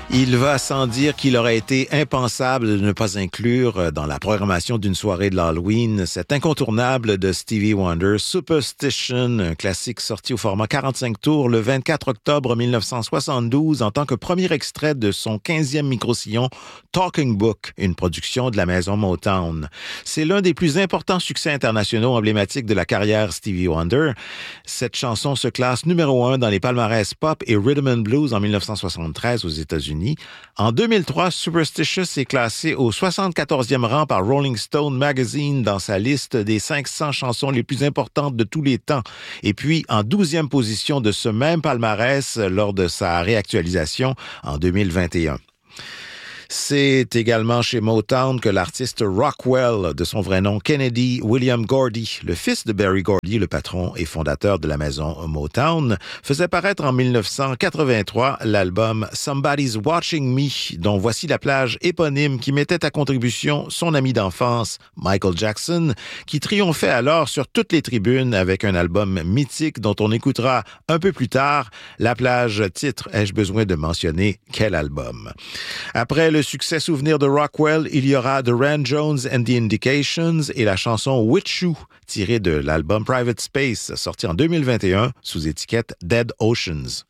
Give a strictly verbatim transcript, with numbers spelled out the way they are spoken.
Il va sans dire qu'il aurait été impensable de ne pas inclure dans la programmation d'une soirée de l'Halloween cet incontournable de Stevie Wonder, Superstition, un classique sorti au format quarante-cinq tours le vingt-quatre octobre mille neuf cent soixante-douze en tant que premier extrait de son quinzième micro-sillon Talking Book, une production de la maison Motown. C'est l'un des plus importants succès internationaux emblématiques de la carrière Stevie Wonder. Cette chanson se classe numéro un dans les palmarès pop et rhythm and blues en mille neuf cent soixante-treize aux États-Unis. En deux mille trois, Superstitious est classé au soixante-quatorzième rang par Rolling Stone Magazine dans sa liste des cinq cents chansons les plus importantes de tous les temps. Et puis, en douzième position de ce même palmarès lors de sa réactualisation en deux mille vingt et un. C'est également chez Motown que l'artiste Rockwell, de son vrai nom Kennedy William Gordy, le fils de Berry Gordy, le patron et fondateur de la maison Motown, faisait paraître en mille neuf cent quatre-vingt-trois l'album Somebody's Watching Me, dont voici la plage éponyme qui mettait à contribution son ami d'enfance, Michael Jackson, qui triomphait alors sur toutes les tribunes avec un album mythique dont on écoutera un peu plus tard. La plage titre, ai-je besoin de mentionner quel album? Après le Le succès souvenir de Rockwell, il y aura The Ran Jones and the Indications et la chanson With You, tirée de l'album Private Space, sorti en deux mille vingt et un sous étiquette Dead Oceans.